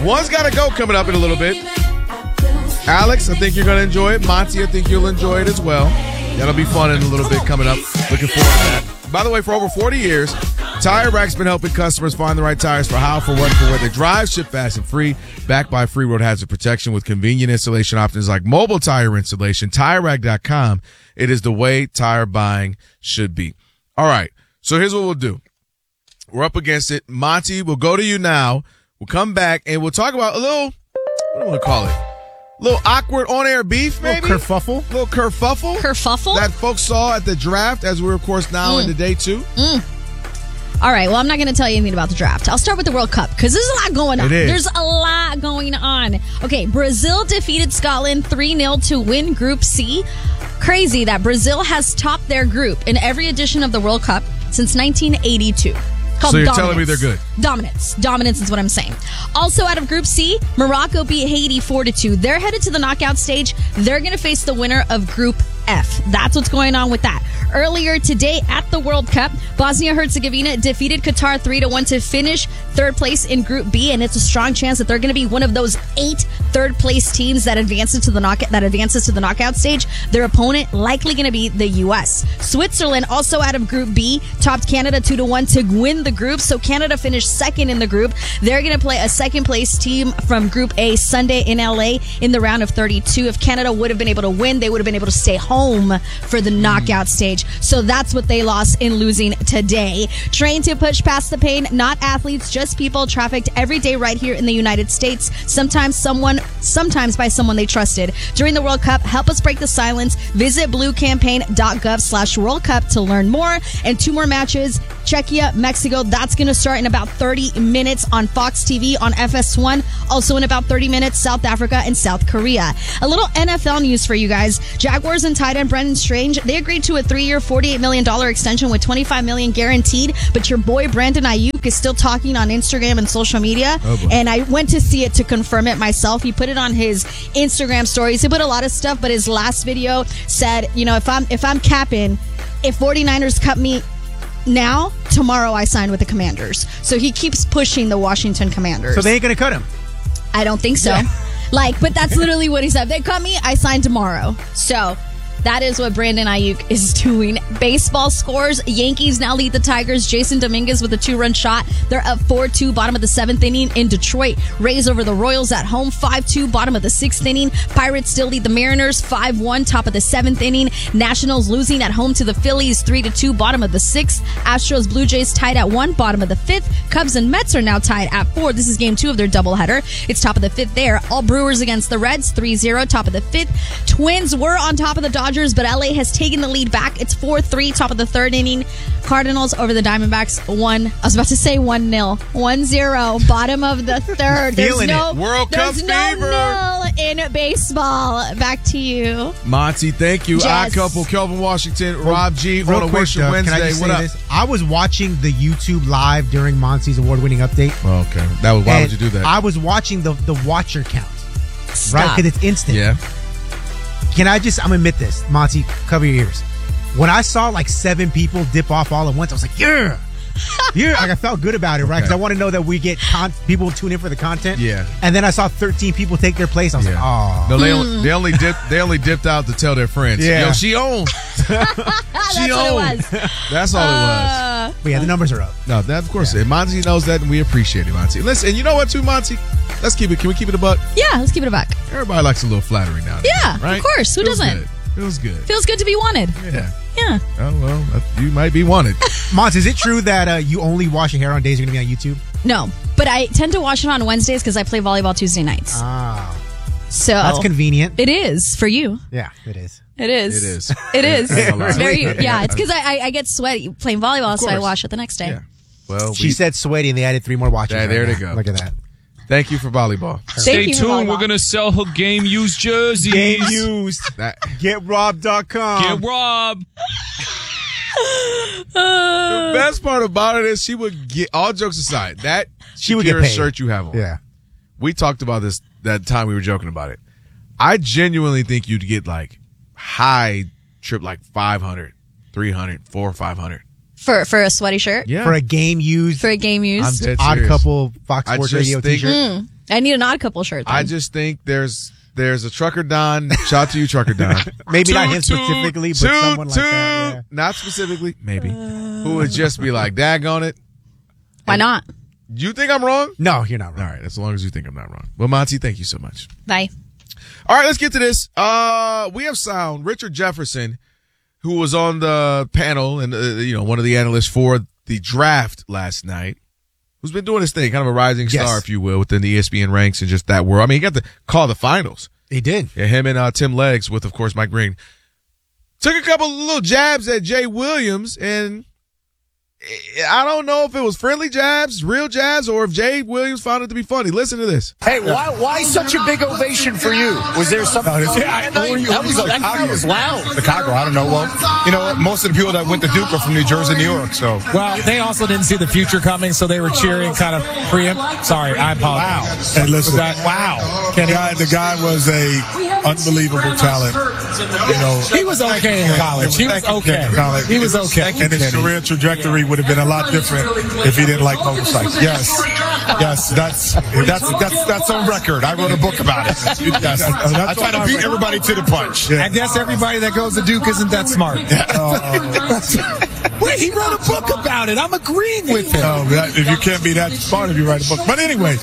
One's got to go coming up in a little bit. Alex, I think you're going to enjoy it. Monty, I think you'll enjoy it as well. That'll be fun in a little bit coming up. Looking forward to that. By the way, for over 40 years, Tire Rack's been helping customers find the right tires for how, for what, for where they drive. Ship fast and free. Backed by free road hazard protection with convenient installation options like mobile tire installation. TireRack.com. It is the way tire buying should be. All right. So here's what we'll do. We're up against it. Monty, we'll go to you now. We'll come back and we'll talk about a little, what do I want to call it? A little awkward on-air beef, maybe? Little kerfuffle? Kerfuffle? That folks saw at the draft as we're, of course, now into day 2. All right, well, I'm not going to tell you anything about the draft. I'll start with the World Cup because there's a lot going on. It is. There's a lot going on. Okay, Brazil defeated Scotland 3-0 to win Group C. Crazy that Brazil has topped their group in every edition of the World Cup since 1982. So you're telling me they're good? Dominance is what I'm saying. Also out of Group C, Morocco beat Haiti 4-2. They're headed to the knockout stage. They're going to face the winner of Group F. That's what's going on with that. Earlier today at the World Cup, Bosnia-Herzegovina defeated Qatar 3-1 to finish third place in Group B, and it's a strong chance that they're going to be one of those 8 third-place teams that advances to the knockout stage. Their opponent likely going to be the U.S. Switzerland, also out of Group B, topped Canada 2-1 to win the group, so Canada finished second in the group. They're going to play a second-place team from Group A Sunday in L.A. in the round of 32. If Canada would have been able to win, they would have been able to stay home for the knockout stage. So that's what they lost in losing today. Trained to push past the pain, not athletes, just people trafficked every day right here in the United States. Sometimes by someone they trusted. During the World Cup, help us break the silence. Visit bluecampaign.gov/World Cup to learn more. And 2 more matches. Czechia, Mexico. That's going to start in about 30 minutes on Fox TV on FS1. Also in about 30 minutes, South Africa and South Korea. A little NFL news for you guys. Jaguars and tight end Brendan Strange, they agreed to a 3-year, $48 million extension with $25 million guaranteed. But your boy Brandon Ayuk is still talking on Instagram and social media. And I went to see it to confirm it myself. He put it on his Instagram stories. He put a lot of stuff, but his last video said, if I'm capping, if 49ers cut me now, tomorrow I sign with the Commanders. So he keeps pushing the Washington Commanders. So they ain't going to cut him? I don't think so. Yeah. But that's literally what he said. If they cut me, I sign tomorrow. So that is what Brandon Ayuk is doing. Baseball scores. Yankees now lead the Tigers. Jason Dominguez with a 2-run shot. They're up 4-2, bottom of the 7th inning in Detroit. Rays over the Royals at home, 5-2, bottom of the 6th inning. Pirates still lead the Mariners, 5-1, top of the 7th inning. Nationals losing at home to the Phillies, 3-2, bottom of the 6th. Astros, Blue Jays tied at 1, bottom of the 5th. Cubs and Mets are now tied at 4. This is game 2 of their doubleheader. It's top of the 5th there. All Brewers against the Reds, 3-0, top of the 5th. Twins were on top of the Dodgers, but LA has taken the lead back. It's 4-3, top of the 3rd inning. Cardinals over the Diamondbacks, 1-0. 1-0, bottom of the 3rd. There's no World Cup fever. Nil in baseball. Back to you, Monty. Thank you. Odd Couple, Kelvin Washington, Rob G. Real on a quick, Wish Doug, Wednesday. can I just What say up? this? I was watching the YouTube live during Monty's award-winning update. Oh, okay. Why would you do that? I was watching the watcher count. Stop. Right? Because it's instant. Yeah. I'm going to admit this. Monty, cover your ears. When I saw 7 people dip off all at once, I was like, yeah. I felt good about it, right? Because I want to know that we get people tune in for the content. Yeah. And then I saw 13 people take their place. I was like, oh. No, they only dipped out to tell their friends. Yeah. Yo, she owned. That's what it was. That's all it was. But yeah, the numbers are up. No, that of course. Yeah. Monty knows that, and we appreciate it, Monty. Listen, and you know what, too, Monty? Let's keep it. Can we keep it a buck? Yeah, let's keep it a buck. Everybody likes a little flattery now. Yeah, right? of course. Who doesn't? Good. Feels good. Feels good to be wanted. Yeah. Yeah. Oh, well, you might be wanted. Monty, is it true that you only wash your hair on days you're going to be on YouTube? No, but I tend to wash it on Wednesdays because I play volleyball Tuesday nights. Oh. So That's convenient. It is for you. Yeah, it is. It is. It is. It is. It's very, Yeah. it's because I get sweaty playing volleyball, so I wash it the next day. Yeah. Well, She said sweaty, and they added 3 more watches. Yeah, there they go. Look at that. Thank you for volleyball. Stay tuned. We're going to sell her game used jerseys. Game used. GetRobbed.com. Get robbed. The best part about it is she would get, all jokes aside, that She would get Shakira paid. shirt you have on. Yeah. We talked about this that time we were joking about it. I genuinely think you'd get high trip 500, 300, 400 or 500. For a sweaty shirt? Yeah. For a game used. For a game used? I'm dead Odd serious. Couple Fox I Sports just Radio think t-shirt. I need an Odd Couple shirt. Then. I just think there's a Trucker Don. Shout out to you, Trucker Don. Maybe not him specifically, but someone like that. Yeah. Not specifically, maybe. Who would just be like, daggone it. Why not? You think I'm wrong? No, you're not wrong. All right, as long as you think I'm not wrong. Well, Monty, thank you so much. Bye. All right, let's get to this. We have sound. Richard Jefferson, who was on the panel and one of the analysts for the draft last night, who's been doing his thing, kind of a rising star, if you will, within the ESPN ranks and just that world. I mean, he got to call the finals. He did. Yeah, him and Tim Leggs with, of course, Mike Green. Took a couple little jabs at Jay Williams, and I don't know if it was friendly jabs, real jabs, or if Jay Williams found it to be funny. Listen to this. Hey, why such a big ovation for you? Was there something? That was loud. Chicago, I don't know. Well, most of the people that went to Duke are from New Jersey, New York. So, well, they also didn't see the future coming, so they were cheering kind of preempt. Sorry, I apologize. Wow. And listen, wow. The guy was a unbelievable talent. He was okay in college. He was okay. He was okay. And his career trajectory would have been a lot different if he didn't like motorcycles. Yes, that's on record. I wrote a book about it. Yes. I try to beat everybody to the punch. Yeah. I guess everybody that goes to Duke isn't that smart. Wait, he wrote a book about it. I'm agreeing with him. No, if you can't be that smart if you write a book. But anyway.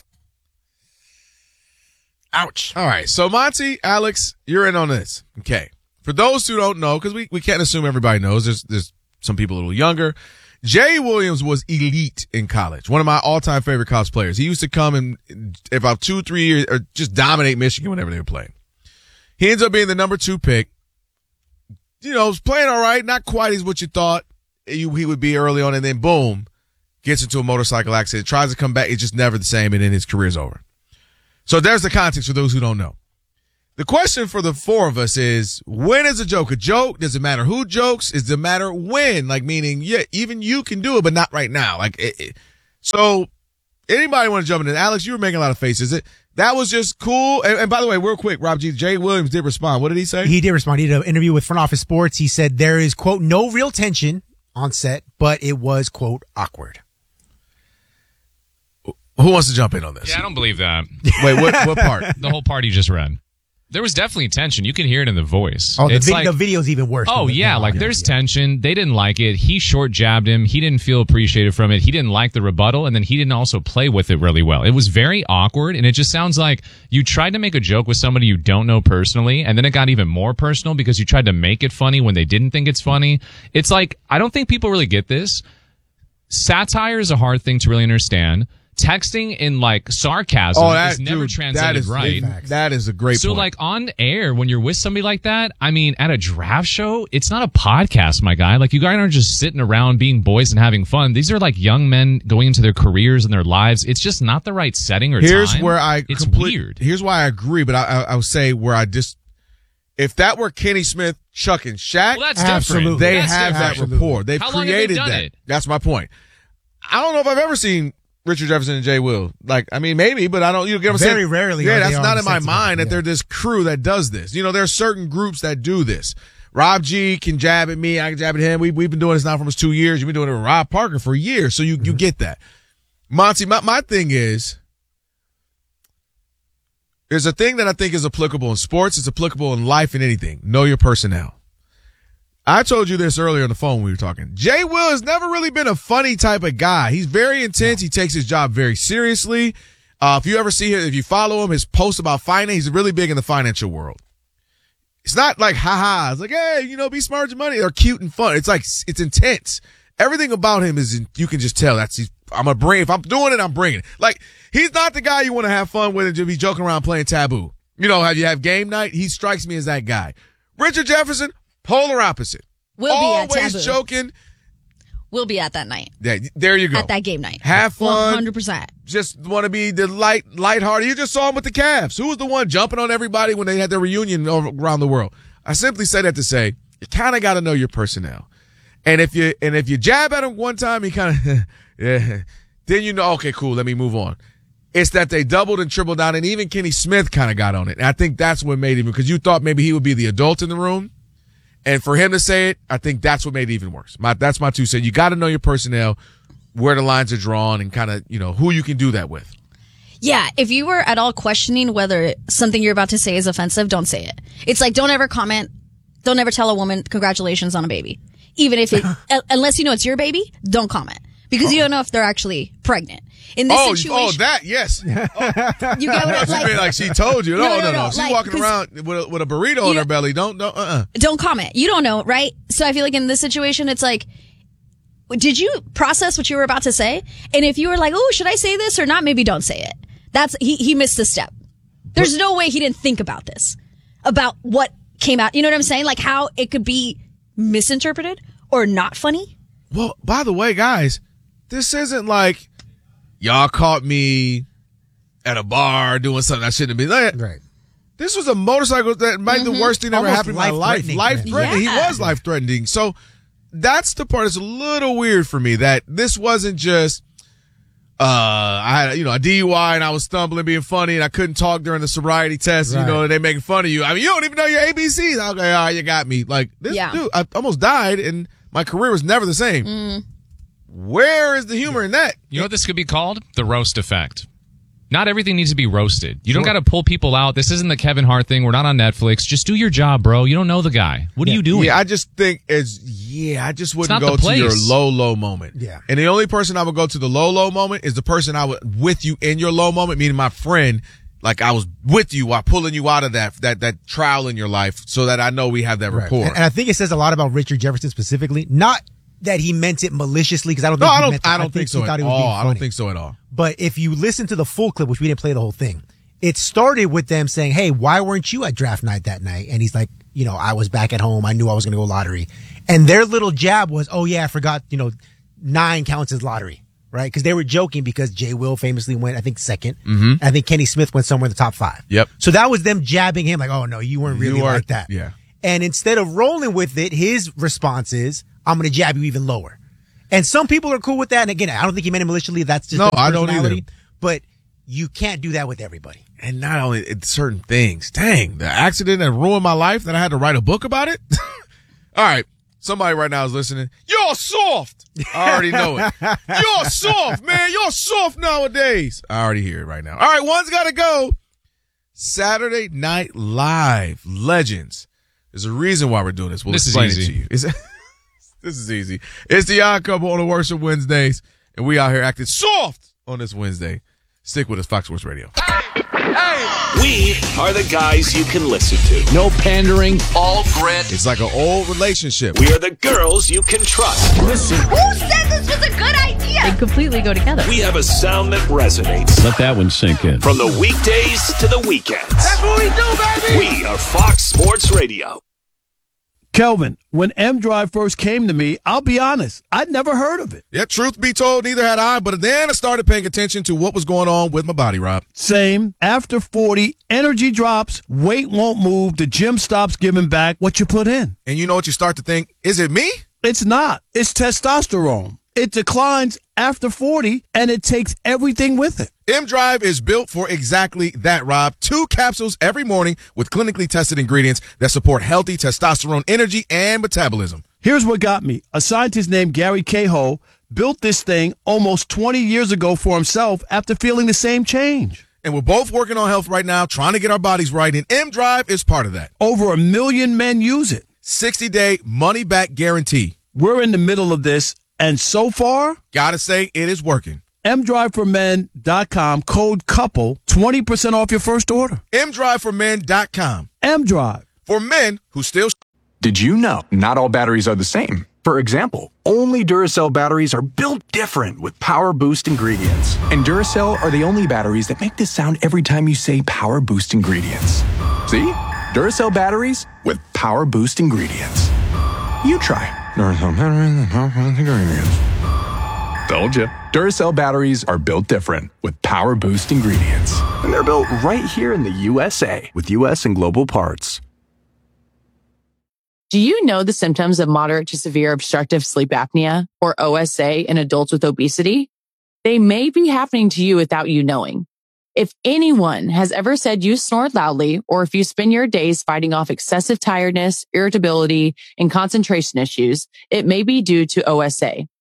Ouch. All right. So, Monty, Alex, you're in on this. Okay. For those who don't know, because we can't assume everybody knows, there's some people a little younger. Jay Williams was elite in college. One of my all-time favorite college players. He used to come in about 2-3 years or just dominate Michigan whenever they were playing. He ends up being the number 2 pick. Was playing all right, not quite as what you thought he would be early on, and then boom, gets into a motorcycle accident, tries to come back. It's just never the same, and then his career's over. So there's the context for those who don't know. The question for the four of us is, when is a joke a joke? Does it matter who jokes? Does it matter when? Like, meaning, yeah, even you can do it, but not right now. So anybody want to jump in? Alex, you were making a lot of faces. That was just cool. And by the way, real quick, Rob G, Jay Williams did respond. What did he say? He did respond. He did an interview with Front Office Sports. He said there is, quote, no real tension on set, but it was, quote, awkward. Who wants to jump in on this? Yeah, I don't believe that. Wait, what part? The whole part he just read. There was definitely tension. You can hear it in the voice. Oh, the video's even worse. Oh, yeah. There's tension. They didn't like it. He short jabbed him. He didn't feel appreciated from it. He didn't like the rebuttal, and then he didn't also play with it really well. It was very awkward, and it just sounds like you tried to make a joke with somebody you don't know personally, and then it got even more personal because you tried to make it funny when they didn't think it's funny. It's like, I don't think people really get this. Satire is a hard thing to really understand. Texting in sarcasm is never translated right. That is a great point. So on air, when you're with somebody like that, I mean, at a draft show, it's not a podcast, my guy. You guys aren't just sitting around being boys and having fun. These are young men going into their careers and their lives. It's just not the right setting or Here's time. Where it's weird. Here's why I agree, but I would say if that were Kenny Smith, Chuck, and Shaq, well, that's different. They have that rapport. They've created that. That's my point. I don't know if I've ever seen Richard Jefferson and Jay Will. Maybe, but I don't, you get what I'm saying? Very rarely. Yeah, that's not in my mind that they're this crew that does this. There are certain groups that do this. Rob G can jab at me. I can jab at him. We've been doing this now for almost 2 years. You've been doing it with Rob Parker for years. So you get that. Monty, my thing is, there's a thing that I think is applicable in sports. It's applicable in life and anything. Know your personnel. I told you this earlier on the phone when we were talking. Jay Will has never really been a funny type of guy. He's very intense. He takes his job very seriously. If you ever see him, if you follow him, his posts about finance, he's really big in the financial world. It's not like, ha-ha. It's like, hey, be smart with your money. They're cute and fun. It's it's intense. Everything about him is, you can just tell if I'm doing it, I'm bringing it. He's not the guy you want to have fun with and just be joking around playing Taboo. Have you have game night? He strikes me as that guy. Richard Jefferson, polar opposite. We'll be at Always Taboo. Joking. We'll be at that night. Yeah, there you go. At that game night. Have fun. 100%. Just want to be the lighthearted. You just saw him with the Cavs. Who was the one jumping on everybody when they had their reunion around the world? I simply say that to say, you kind of got to know your personnel. And if you jab at him one time, he kind of, yeah, then okay, cool, let me move on. It's that they doubled and tripled down, and even Kenny Smith kind of got on it. And I think that's what made him, because you thought maybe he would be the adult in the room. And for him to say it, I think that's what made it even worse. That's my 2 cents. You got to know your personnel, where the lines are drawn, and kind of, who you can do that with. Yeah, if you were at all questioning whether something you're about to say is offensive, don't say it. It's like, don't ever comment. Don't ever tell a woman congratulations on a baby. Even if it, unless you know it's your baby, don't comment. Because you don't know if they're actually pregnant. In this situation. That, yes. You get what I mean, like she told you. No. She's like, walking around with a burrito in her belly. Don't comment. You don't know, right? So I feel like in this situation, it's like, did you process what you were about to say? And if you were like, oh, should I say this or not? Maybe don't say it. He missed a step. There's no way he didn't think about this, about what came out. You know what I'm saying? Like how it could be misinterpreted or not funny. Well, by the way, guys, this isn't like y'all caught me at a bar doing something I shouldn't have been. Right. This was a motorcycle that might be the worst thing that ever happened in my life. Life-threatening. Yeah. He was life-threatening. So that's the part that's a little weird for me, that this wasn't just I had a DUI and I was stumbling, being funny, and I couldn't talk during the sobriety test. Right. They making fun of you. I mean, you don't even know your ABCs. Okay, all right, you got me. Like this dude, I almost died, and my career was never the same. Where is the humor in that? You know what this could be called? The roast effect. Not everything needs to be roasted. You don't got to pull people out. This isn't the Kevin Hart thing. We're not on Netflix. Just do your job, bro. You don't know the guy. What are you doing? Yeah, I just think I just wouldn't go to your low moment. Yeah. And the only person I would go to the low moment is the person I would with you in your low moment, meaning my friend. Like I was with you while pulling you out of that trial in your life, so that I know we have that rapport. And I think it says a lot about Richard Jefferson specifically. Not that he meant it maliciously, because I don't think so at all. I don't think so at all. But if you listen to the full clip, which we didn't play the whole thing, it started with them saying, hey, why weren't you at draft night that night? And he's like, I was back at home. I knew I was going to go lottery. And their little jab was, oh yeah, I forgot, 9 counts as lottery, right? Because they were joking because Jay Will famously went, I think, second. Mm-hmm. I think Kenny Smith went somewhere in the top 5. Yep. So that was them jabbing him like, oh no, you weren't really like that. Yeah. And instead of rolling with it, his response is, I'm going to jab you even lower. And some people are cool with that. And again, I don't think he meant it maliciously. That's just I don't either. But you can't do that with everybody. And not only certain things. Dang, the accident that ruined my life that I had to write a book about it. All right. Somebody right now is listening. You're soft. I already know it. You're soft, man. You're soft nowadays. I already hear it right now. All right. One's got to go. Saturday Night Live Legends. There's a reason why we're doing this. We'll explain it to you. This is easy. It's the Odd Couple on the Worship Wednesdays, and we out here acting soft on this Wednesday. Stick with us, Fox Sports Radio. We are the guys you can listen to. No pandering, all grit. It's like an old relationship. We are the girls you can trust. Listen. Who said this was a good idea? They completely go together. We have a sound that resonates. Let that one sink in. From the weekdays to the weekends. That's what we do, baby. We are Fox Sports Radio. Kelvin, when M-Drive first came to me, I'll be honest, I'd never heard of it. Yeah, truth be told, neither had I, but then I started paying attention to what was going on with my body, Rob. Same. After 40, energy drops, weight won't move, the gym stops giving back what you put in. And you know what you start to think? Is it me? It's not. It's testosterone. It declines after 40, and it takes everything with it. M-Drive is built for exactly that, Rob. 2 capsules every morning with clinically tested ingredients that support healthy testosterone energy and metabolism. Here's what got me. A scientist named Gary Cahill built this thing almost 20 years ago for himself after feeling the same change. And we're both working on health right now, trying to get our bodies right, and M-Drive is part of that. Over 1 million men use it. 60-day money-back guarantee. We're in the middle of this, and so far, gotta say, it is working. MDriveForMen.com, code COUPLE, 20% off your first order. MDriveForMen.com. M-Drive. For men who still... Did you know not all batteries are the same? For example, only Duracell batteries are built different with Power Boost ingredients. And Duracell are the only batteries that make this sound every time you say Power Boost ingredients. See? Duracell batteries with Power Boost ingredients. You try. Duracell batteries with Power Boost ingredients. Told you. Duracell batteries are built different with Power Boost ingredients. And they're built right here in the USA with US and global parts. Do you know the symptoms of moderate to severe obstructive sleep apnea, or OSA, in adults with obesity? They may be happening to you without you knowing. If anyone has ever said you snore loudly, or if you spend your days fighting off excessive tiredness, irritability, and concentration issues, it may be due to OSA.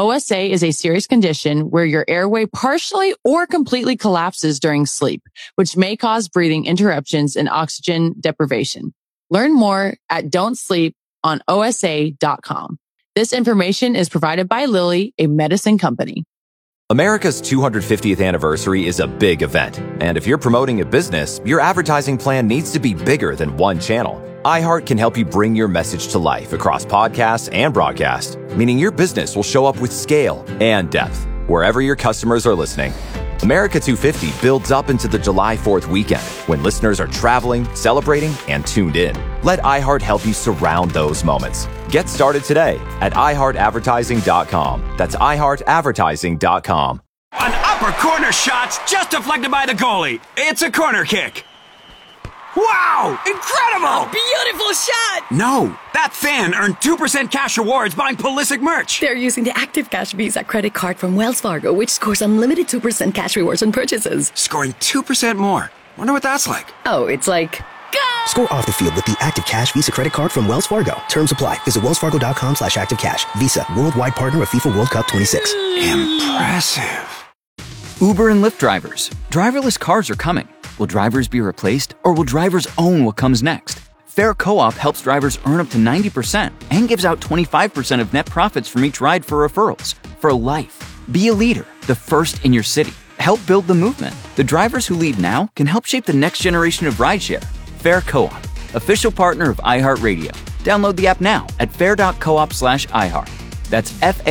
OSA is a serious condition where your airway partially or completely collapses during sleep, which may cause breathing interruptions and oxygen deprivation. Learn more at don'tsleeponosa.com. This information is provided by Lilly, a medicine company. America's 250th anniversary is a big event, and if you're promoting a business, your advertising plan needs to be bigger than one channel. iHeart can help you bring your message to life across podcasts and broadcast, meaning your business will show up with scale and depth wherever your customers are listening. America 250 builds up into the July 4th weekend when listeners are traveling, celebrating, and tuned in. Let iHeart help you surround those moments. Get started today at iHeartAdvertising.com. That's iHeartAdvertising.com. An upper corner shot's just deflected by the goalie. It's a corner kick. Wow! Incredible! A beautiful shot! No, that fan earned 2% cash rewards buying Pulisic merch. They're using the Active Cash Visa credit card from Wells Fargo, which scores unlimited 2% cash rewards on purchases. Scoring 2% more. Wonder what that's like. Oh, it's like... Go! Score off the field with the Active Cash Visa credit card from Wells Fargo. Terms apply. Visit wellsfargo.com/activecash. Visa, worldwide partner of FIFA World Cup 26. Impressive. Uber and Lyft drivers. Driverless cars are coming. Will drivers be replaced, or will drivers own what comes next? Fair Co-op helps drivers earn up to 90% and gives out 25% of net profits from each ride for referrals. For life. Be a leader, the first in your city. Help build the movement. The drivers who lead now can help shape the next generation of rideshare. Fair Co-op, official partner of iHeartRadio. Download the app now at fair.coop/iHeart. That's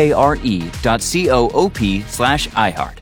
FARE.coop/iHeart.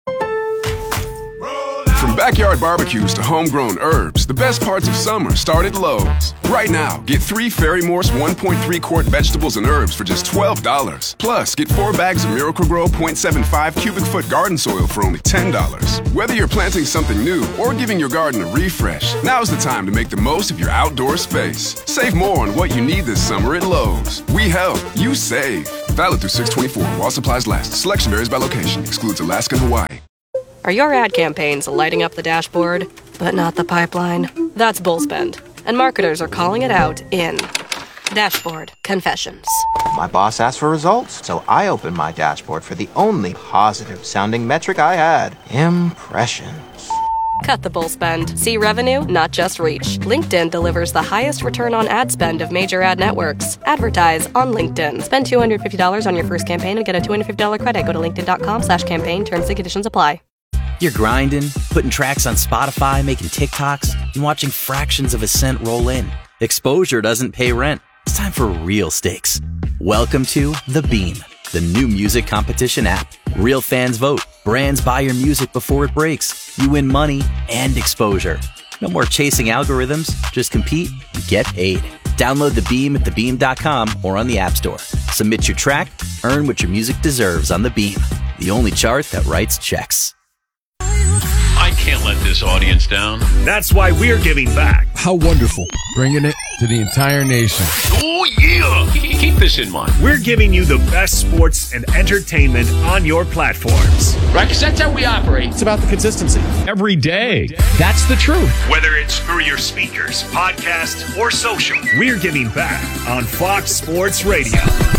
From backyard barbecues to homegrown herbs, the best parts of summer start at Lowe's. Right now, get 3 Ferry Morse 1.3 quart vegetables and herbs for just $12. Plus, get 4 bags of Miracle-Gro 0.75 cubic foot garden soil for only $10. Whether you're planting something new or giving your garden a refresh, now's the time to make the most of your outdoor space. Save more on what you need this summer at Lowe's. We help, you save. Valid through 6/24 while supplies last. Selection varies by location. Excludes Alaska and Hawaii. Are your ad campaigns lighting up the dashboard, but not the pipeline? That's bull spend, and marketers are calling it out in Dashboard Confessions. My boss asked for results, so I opened my dashboard for the only positive-sounding metric I had: impressions. Cut the bull spend. See revenue, not just reach. LinkedIn delivers the highest return on ad spend of major ad networks. Advertise on LinkedIn. Spend $250 on your first campaign and get a $250 credit. Go to linkedin.com/campaign. Terms and conditions apply. You're grinding, putting tracks on Spotify, making TikToks, and watching fractions of a cent roll in. Exposure doesn't pay rent. It's time for real stakes. Welcome to The Beam, the new music competition app. Real fans vote. Brands buy your music before it breaks. You win money and exposure. No more chasing algorithms. Just compete and get paid. Download The Beam at thebeam.com or on the App Store. Submit your track, earn what your music deserves on The Beam, the only chart that writes checks. I can't let this audience down. That's why we're giving back. How wonderful. Bringing it to the entire nation. Oh, yeah. Keep this in mind. We're giving you the best sports and entertainment on your platforms. Right, because that's how we operate. It's about the consistency. Every day. That's the truth. Whether it's through your speakers, podcast, or social, we're giving back on Fox Sports Radio.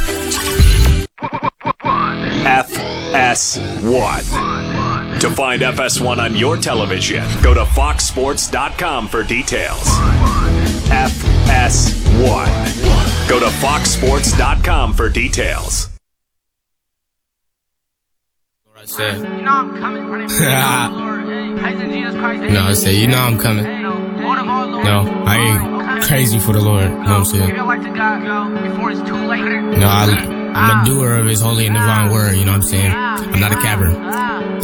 FS1. To find FS1 on your television, go to foxsports.com for details. FS1. Go to foxsports.com for details. I said, you know I'm coming. No, I said, you know I'm coming. No, I ain't crazy for the Lord. You know what I'm saying? No, I'm a doer of his holy and divine word. You know what I'm saying? I'm not a cavern.